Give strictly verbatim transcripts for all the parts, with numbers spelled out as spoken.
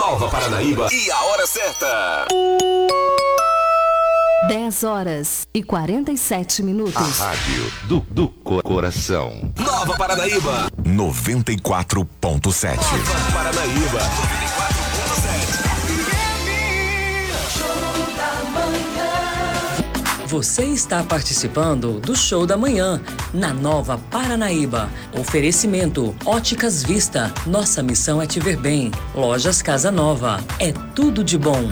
Nova Paranaíba e a hora certa. dez horas e quarenta e sete minutos. A rádio do, do coração. Nova Paranaíba. noventa e quatro ponto sete. Nova Paranaíba. noventa e quatro ponto sete. Você está participando do Show da Manhã, na Nova Paranaíba. Oferecimento Óticas Vista. Nossa missão é te ver bem. Lojas Casa Nova. É tudo de bom.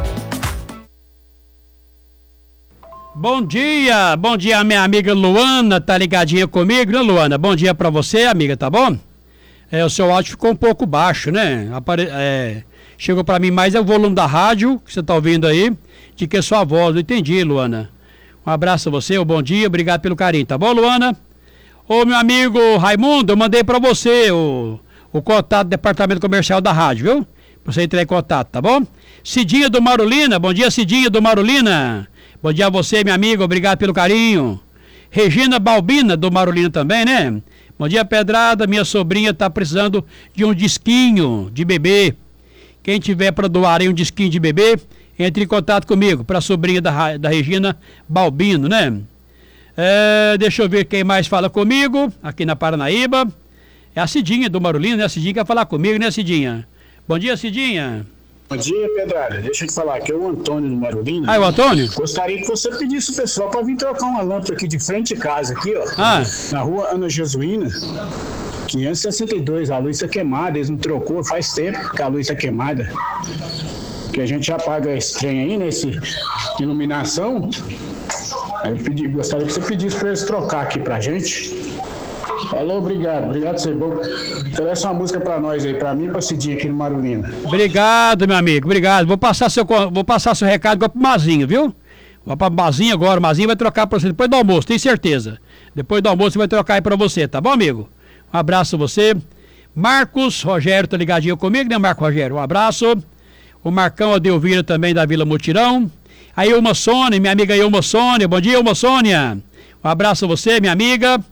Bom dia, bom dia, minha amiga Luana, tá ligadinha comigo, né, Luana? Bom dia pra você, amiga, tá bom? É, o seu áudio ficou um pouco baixo, né? Apare... É, chegou pra mim mais é o volume da rádio, que você tá ouvindo aí, de que a sua voz, não entendi, Luana. Um abraço a você, um bom dia, obrigado pelo carinho, tá bom, Luana? Ô, meu amigo Raimundo, eu mandei pra você o, o contato do departamento comercial da rádio, viu? Pra você entrar em contato, tá bom? Cidinha do Marolina, bom dia, Cidinha do Marolina. Bom dia a você, minha amiga, obrigado pelo carinho. Regina Balbina, do Marolina também, né? Bom dia, Pedrada, minha sobrinha tá precisando de um disquinho de bebê. Quem tiver para doar aí um disquinho de bebê, entre em contato comigo, para a sobrinha da, da Regina Balbino, né? É, deixa eu ver quem mais fala comigo, aqui na Paranaíba. É a Cidinha do Marolina, né? A Cidinha quer falar comigo, né, Cidinha? Bom dia, Cidinha. Bom dia, Pedrada. Deixa eu te falar, aqui é o Antônio do Marolina. Ah, é o Antônio? Gostaria que você pedisse o pessoal para vir trocar uma lâmpada aqui de frente de casa, aqui, ó. Ah. Na rua Ana Jesuína, quinhentos e sessenta e dois. A luz está queimada, eles não trocou, faz tempo que a luz está queimada. Que a gente já paga esse trem aí, né? Esse iluminação. Aí eu pedi, gostaria que você pedisse para eles trocar aqui pra gente. Falou, obrigado. Obrigado, você bom. Interessa uma música pra nós aí, pra mim e pra Cidinha aqui no Marolina. Obrigado, meu amigo, obrigado. Vou passar seu, vou passar seu recado agora pro Mazinho, viu? Vou pra Mazinho agora, o Mazinho vai trocar pra você depois do almoço, tenho certeza. Depois do almoço vai trocar aí pra você, tá bom, amigo? Um abraço a você. Marcos Rogério, tá ligadinho comigo, né, Marco Rogério? Um abraço. O Marcão Adelvira também da Vila Mutirão. A Ilma Sônia, minha amiga Ilma Sônia. Bom dia, Ilma Sônia. Um abraço a você, minha amiga.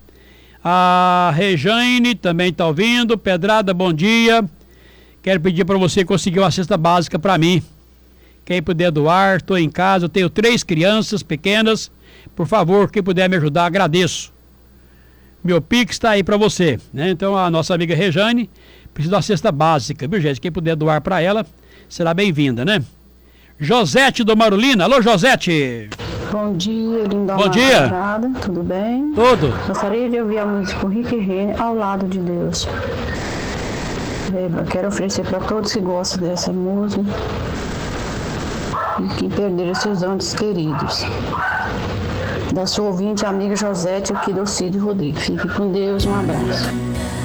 A Rejane também tá ouvindo. Pedrada, bom dia. Quero pedir para você conseguir uma cesta básica para mim. Quem puder doar, estou em casa, eu tenho três crianças pequenas. Por favor, quem puder me ajudar, agradeço. Meu Pix está aí para você, né? Então a nossa amiga Rejane precisa de uma cesta básica, viu, gente? Quem puder doar para ela, será bem-vinda, né? Josete do Marolina. Alô, Josete. Bom dia, lindona. Bom dia. Entrada, tudo bem? Tudo. Gostaria de ouvir a música Rick Renner, Ao Lado de Deus. Eu quero oferecer para todos que gostam dessa música e que perderam seus entes queridos. Da sua ouvinte, amiga Josete, aqui do Cid Rodrigues. Fique com Deus, um abraço.